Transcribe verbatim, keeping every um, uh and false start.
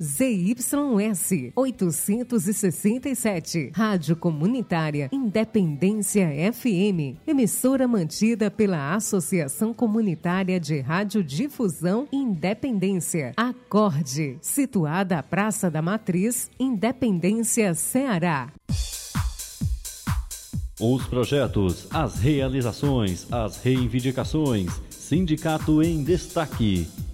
Z Y S oitocentos e sessenta e sete, Rádio Comunitária Independência F M, emissora mantida pela Associação Comunitária de Radiodifusão Independência, Acorde, situada à Praça da Matriz, Independência, Ceará. Os projetos, as realizações, as reivindicações. Sindicato em Destaque.